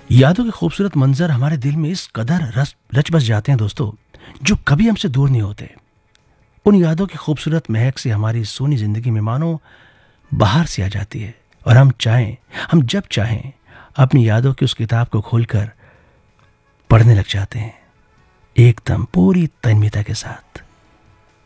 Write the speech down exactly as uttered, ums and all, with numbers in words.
यादों के खूबसूरत मंजर हमारे दिल में इस कदर रस रच बस जाते हैं दोस्तों, जो कभी हमसे दूर नहीं होते। उन यादों की खूबसूरत महक से हमारी सोनी जिंदगी में मानो बाहर सी आ जाती है, और हम चाहें हम जब चाहें अपनी यादों की उस किताब को खोलकर पढ़ने लग जाते हैं, एकदम पूरी तन्मयता के साथ।